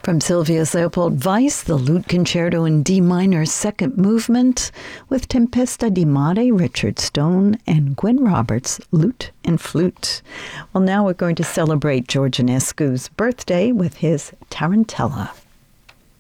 From Sylvius Leopold Weiss, the Lute Concerto in D minor, second movement, with Tempesta di Mare, Richard Stone, and Gwen Roberts, lute and flute. Well, now we're going to celebrate George Enescu's birthday with his Tarantella.